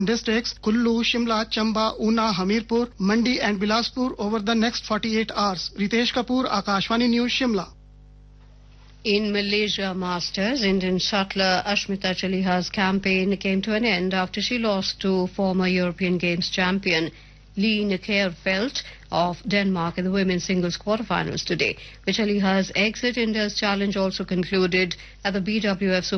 districts Kullu, Shimla, Chamba, Una, Hamirpur, Mandi and Bilaspur over the next 48 hours. Ritesh Kapoor, Akashvani News, Shimla. In Malaysia Masters, Indian shuttler Ashmita Chaliha's campaign came to an end after she lost to former European Games champion Lee Nikersfeldt of Denmark in the women's singles quarterfinals today. With Chaliha's exit, India's challenge also concluded at the BWF Super